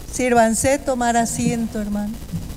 Sírvanse tomar asiento, hermano.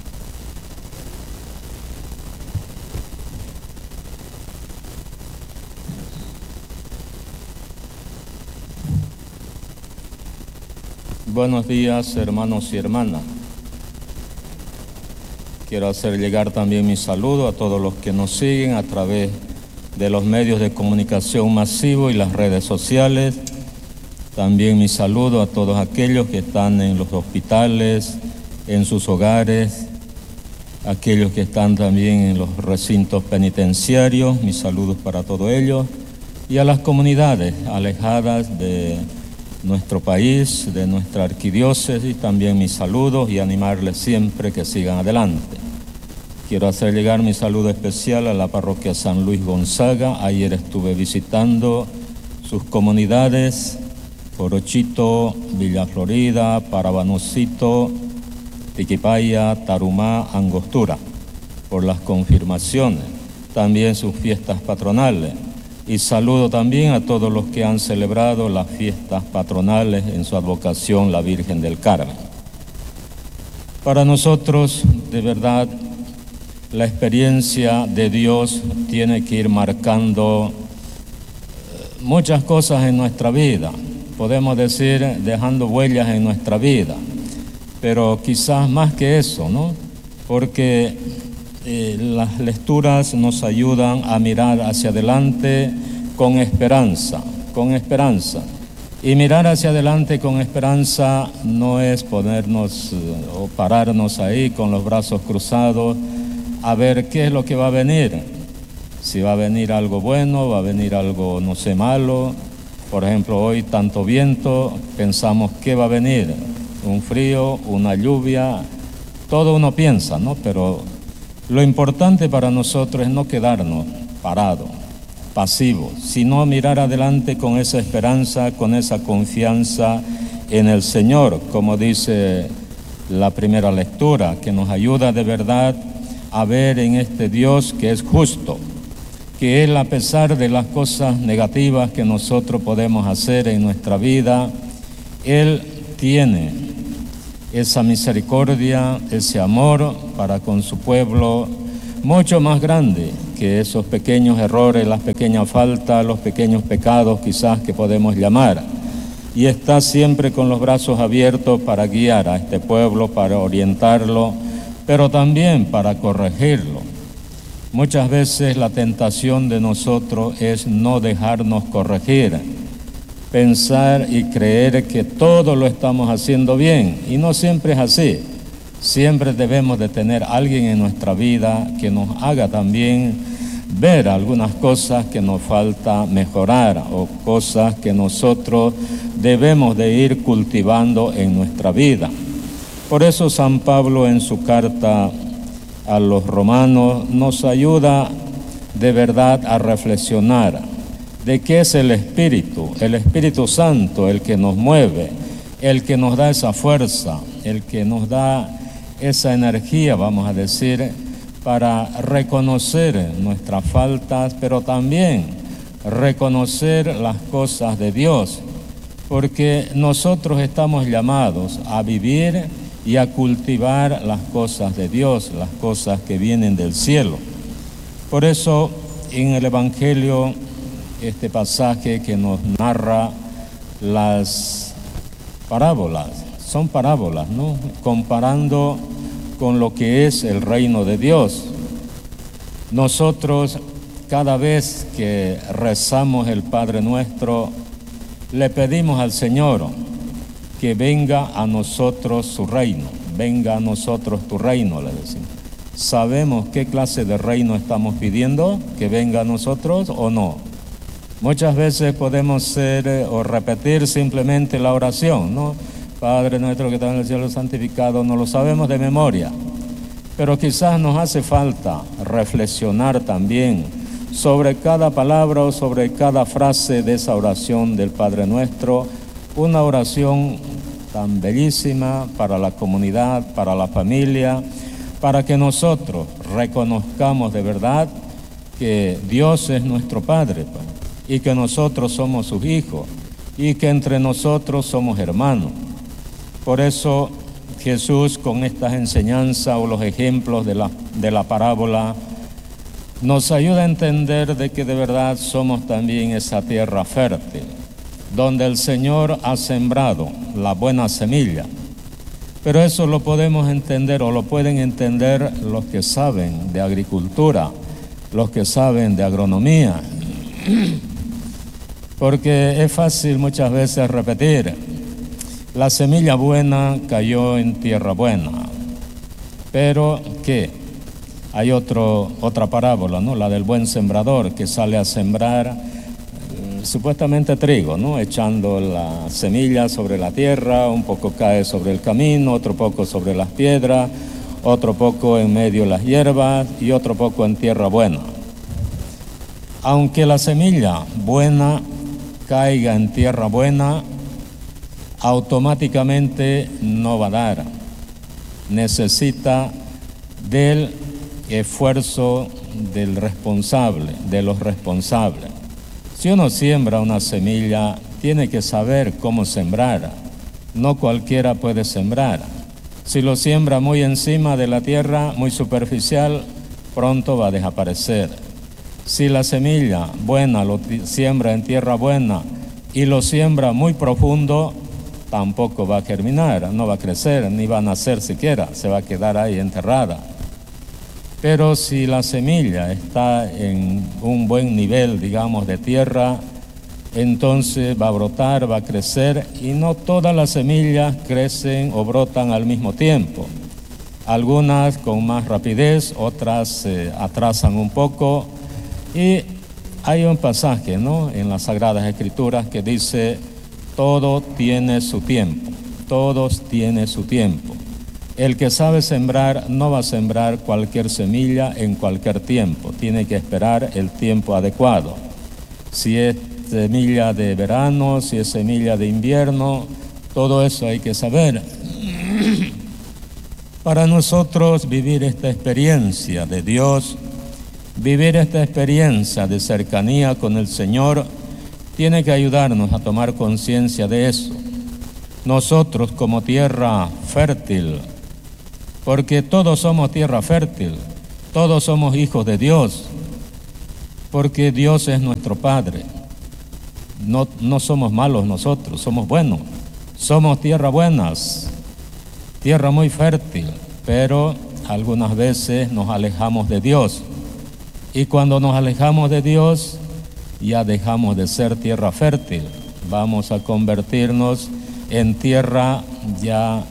Buenos días, hermanos y hermanas. Quiero hacer llegar también mi saludo a todos los que nos siguen a través de los medios de comunicación masivos y las redes sociales. También mi saludo a todos aquellos que están en los hospitales, en sus hogares, aquellos que están también en los recintos penitenciarios. Mis saludos para todos ellos y a las comunidades alejadas de nuestro país, de nuestra arquidiócesis, también mis saludos y animarles siempre que sigan adelante. Quiero hacer llegar mi saludo especial a la parroquia San Luis Gonzaga. Ayer estuve visitando sus comunidades, Corochito, Villa Florida, Parabanocito, Tiquipaya, Tarumá, Angostura, por las confirmaciones, también sus fiestas patronales. Y saludo también a todos los que han celebrado las fiestas patronales en su advocación, la Virgen del Carmen. Para nosotros, de verdad, la experiencia de Dios tiene que ir marcando muchas cosas en nuestra vida. Podemos decir, dejando huellas en nuestra vida, pero quizás más que eso, ¿no? Porque las lecturas nos ayudan a mirar hacia adelante con esperanza. Y mirar hacia adelante con esperanza no es ponernos o pararnos ahí con los brazos cruzados a ver qué es lo que va a venir. Si va a venir algo bueno, va a venir algo, no sé, malo. Por ejemplo, hoy tanto viento, pensamos qué va a venir. Un frío, una lluvia, todo uno piensa, ¿no? Pero lo importante para nosotros es no quedarnos parados, pasivos, sino mirar adelante con esa esperanza, con esa confianza en el Señor, como dice la primera lectura, que nos ayuda de verdad a ver en este Dios que es justo, que Él, a pesar de las cosas negativas que nosotros podemos hacer en nuestra vida, Él tiene esa misericordia, ese amor para con su pueblo, mucho más grande que esos pequeños errores, las pequeñas faltas, los pequeños pecados quizás que podemos llamar. Y está siempre con los brazos abiertos para guiar a este pueblo, para orientarlo, pero también para corregirlo. Muchas veces la tentación de nosotros es no dejarnos corregir, pensar y creer que todo lo estamos haciendo bien, y no siempre es así. Siempre debemos de tener alguien en nuestra vida que nos haga también ver algunas cosas que nos falta mejorar o cosas que nosotros debemos de ir cultivando en nuestra vida. Por eso San Pablo en su carta a los romanos nos ayuda de verdad a reflexionar de qué es el Espíritu Santo, el que nos mueve, el que nos da esa fuerza, el que nos da esa energía, vamos a decir, para reconocer nuestras faltas, pero también reconocer las cosas de Dios, porque nosotros estamos llamados a vivir y a cultivar las cosas de Dios, las cosas que vienen del cielo. Por eso, en el Evangelio, este pasaje que nos narra las parábolas, son parábolas, ¿no? Comparando con lo que es el reino de Dios. Nosotros, cada vez que rezamos el Padre Nuestro, le pedimos al Señor que venga a nosotros su reino, venga a nosotros tu reino, le decimos. ¿Sabemos qué clase de reino estamos pidiendo? ¿Que venga a nosotros o no? Muchas veces podemos ser o repetir simplemente la oración, ¿no? Padre nuestro que está en el cielo santificado, no lo sabemos de memoria, pero quizás nos hace falta reflexionar también sobre cada palabra o sobre cada frase de esa oración del Padre Nuestro, una oración tan bellísima para la comunidad, para la familia, para que nosotros reconozcamos de verdad que Dios es nuestro Padre, y que nosotros somos sus hijos, y que entre nosotros somos hermanos. Por eso Jesús con estas enseñanzas o los ejemplos de la parábola nos ayuda a entender de que de verdad somos también esa tierra fértil, donde el Señor ha sembrado la buena semilla. Pero eso lo podemos entender o lo pueden entender los que saben de agricultura, los que saben de agronomía, porque es fácil muchas veces repetir, la semilla buena cayó en tierra buena, pero ¿qué? Hay otra parábola, ¿no? La del buen sembrador que sale a sembrar supuestamente trigo, ¿no? Echando la semilla sobre la tierra, un poco cae sobre el camino, otro poco sobre las piedras, otro poco en medio de las hierbas y otro poco en tierra buena. Aunque la semilla buena caiga en tierra buena, automáticamente no va a dar. Necesita del esfuerzo del responsable, de los responsables. Si uno siembra una semilla, tiene que saber cómo sembrar. No cualquiera puede sembrar. Si lo siembra muy encima de la tierra, muy superficial, pronto va a desaparecer. Si la semilla buena lo siembra en tierra buena y lo siembra muy profundo, tampoco va a germinar, no va a crecer, ni va a nacer siquiera, se va a quedar ahí enterrada. Pero si la semilla está en un buen nivel, digamos, de tierra, entonces va a brotar, va a crecer, y no todas las semillas crecen o brotan al mismo tiempo. Algunas con más rapidez, otras se atrasan un poco, y hay un pasaje, ¿no?, en las Sagradas Escrituras que dice, todo tiene su tiempo, todos tienen su tiempo. El que sabe sembrar no va a sembrar cualquier semilla en cualquier tiempo, tiene que esperar el tiempo adecuado. Si es semilla de verano, si es semilla de invierno, todo eso hay que saber. Para nosotros vivir esta experiencia de Dios, vivir esta experiencia de cercanía con el Señor, tiene que ayudarnos a tomar conciencia de eso. Nosotros como tierra fértil, porque todos somos tierra fértil, todos somos hijos de Dios, porque Dios es nuestro Padre. No somos malos nosotros, somos buenos, somos tierra buenas, tierra muy fértil, pero algunas veces nos alejamos de Dios. Y cuando nos alejamos de Dios, ya dejamos de ser tierra fértil, vamos a convertirnos en tierra ya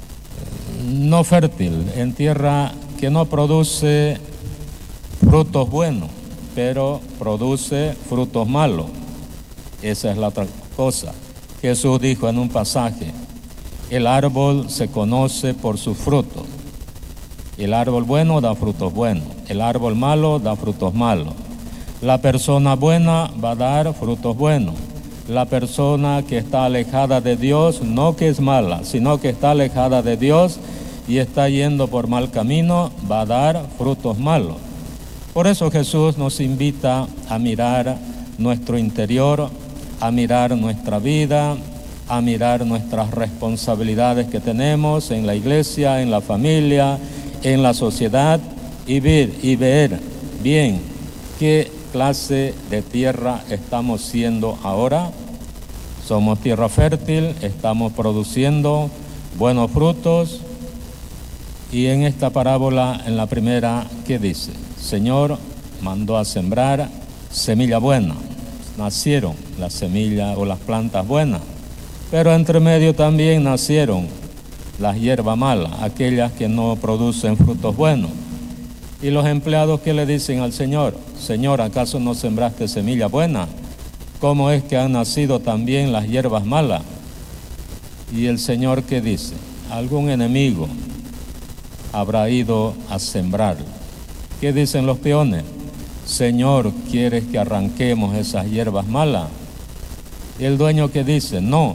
no fértil, en tierra que no produce frutos buenos, pero produce frutos malos. Esa es la otra cosa. Jesús dijo en un pasaje, el árbol se conoce por sus frutos. El árbol bueno da frutos buenos, el árbol malo da frutos malos. La persona buena va a dar frutos buenos. La persona que está alejada de Dios, no que es mala, sino que está alejada de Dios y está yendo por mal camino, va a dar frutos malos. Por eso Jesús nos invita a mirar nuestro interior, a mirar nuestra vida, a mirar nuestras responsabilidades que tenemos en la iglesia, en la familia, en la sociedad, y ver bien qué clase de tierra estamos siendo ahora. Somos tierra fértil, estamos produciendo buenos frutos. Y en esta parábola, en la primera, ¿qué dice? Señor mandó a sembrar semilla buena. Nacieron las semillas o las plantas buenas, pero entre medio también nacieron las hierbas malas, aquellas que no producen frutos buenos. Y los empleados que le dicen al Señor, Señor, ¿acaso no sembraste semilla buena? ¿Cómo es que han nacido también las hierbas malas? Y el Señor, ¿qué dice? Algún enemigo habrá ido a sembrar. ¿Qué dicen los peones? Señor, ¿quieres que arranquemos esas hierbas malas? Y el dueño que dice, no,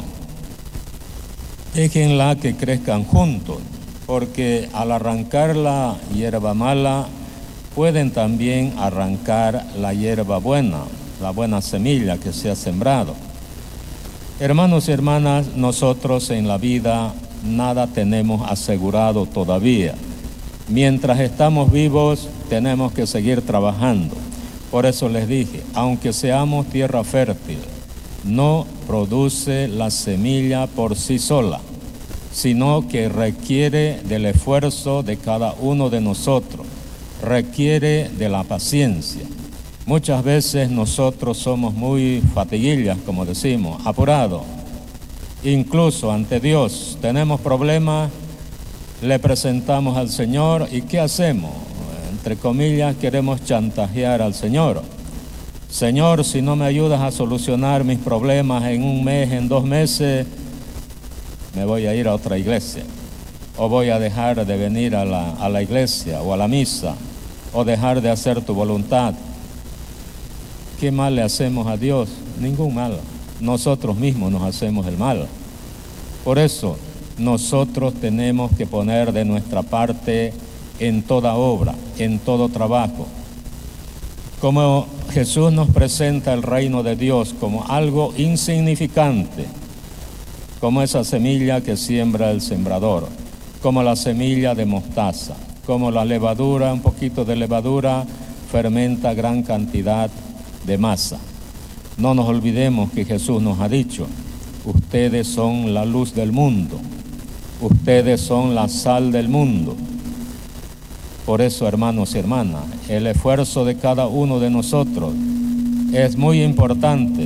déjenla que crezcan juntos, porque al arrancar la hierba mala, pueden también arrancar la hierba buena, la buena semilla que se ha sembrado. Hermanos y hermanas, nosotros en la vida nada tenemos asegurado todavía. Mientras estamos vivos, tenemos que seguir trabajando. Por eso les dije, aunque seamos tierra fértil, no produce la semilla por sí sola, sino que requiere del esfuerzo de cada uno de nosotros, requiere de la paciencia. Muchas veces nosotros somos muy fatiguillas, como decimos, apurados. Incluso ante Dios tenemos problemas, le presentamos al Señor y ¿qué hacemos? Entre comillas, queremos chantajear al Señor. Señor, si no me ayudas a solucionar mis problemas en un mes, en 2 meses, me voy a ir a otra iglesia. O voy a dejar de venir a la iglesia o a la misa, o dejar de hacer tu voluntad. ¿Qué mal le hacemos a Dios? Ningún mal. Nosotros mismos nos hacemos el mal. Por eso, nosotros tenemos que poner de nuestra parte en toda obra, en todo trabajo. Como Jesús nos presenta el reino de Dios como algo insignificante, como esa semilla que siembra el sembrador, como la semilla de mostaza, como la levadura, un poquito de levadura fermenta gran cantidad de masa. No nos olvidemos que Jesús nos ha dicho, ustedes son la luz del mundo, ustedes son la sal del mundo. Por eso, hermanos y hermanas, el esfuerzo de cada uno de nosotros es muy importante.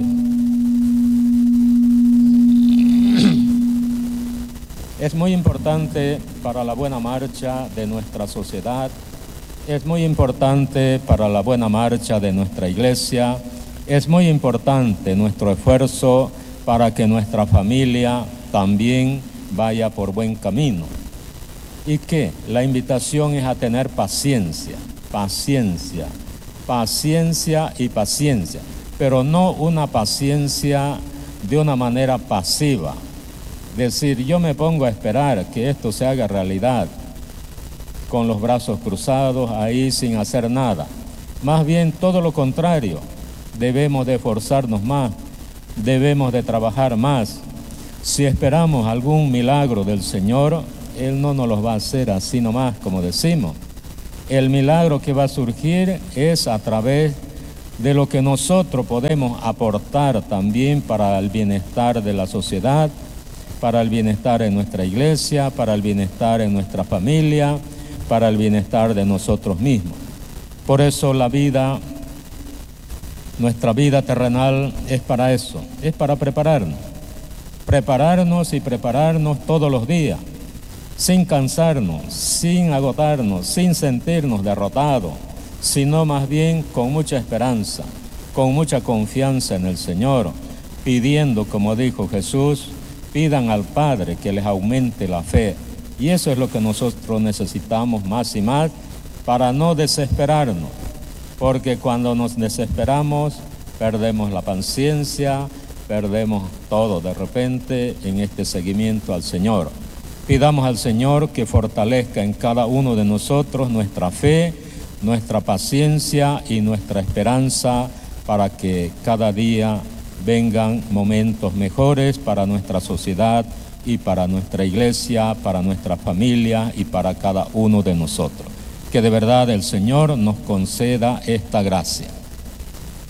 Es muy importante para la buena marcha de nuestra sociedad, es muy importante para la buena marcha de nuestra iglesia, es muy importante nuestro esfuerzo para que nuestra familia también vaya por buen camino. ¿Y qué? La invitación es a tener paciencia, paciencia, paciencia y paciencia, pero no una paciencia de una manera pasiva. Decir, yo me pongo a esperar que esto se haga realidad, con los brazos cruzados, ahí sin hacer nada. Más bien todo lo contrario, debemos de esforzarnos más, debemos de trabajar más. Si esperamos algún milagro del Señor, Él no nos los va a hacer así nomás, como decimos. El milagro que va a surgir es a través de lo que nosotros podemos aportar también para el bienestar de la sociedad, para el bienestar en nuestra iglesia, para el bienestar en nuestra familia, para el bienestar de nosotros mismos. Por eso la vida, nuestra vida terrenal es para eso, es para prepararnos y prepararnos todos los días, sin cansarnos, sin agotarnos, sin sentirnos derrotados, sino más bien con mucha esperanza, con mucha confianza en el Señor, pidiendo, como dijo Jesús, pidan al Padre que les aumente la fe. Y eso es lo que nosotros necesitamos más y más para no desesperarnos, porque cuando nos desesperamos perdemos la paciencia, perdemos todo de repente en este seguimiento al Señor. Pidamos al Señor que fortalezca en cada uno de nosotros nuestra fe, nuestra paciencia y nuestra esperanza para que cada día vengan momentos mejores para nuestra sociedad y para nuestra iglesia, para nuestra familia y para cada uno de nosotros. Que de verdad el Señor nos conceda esta gracia.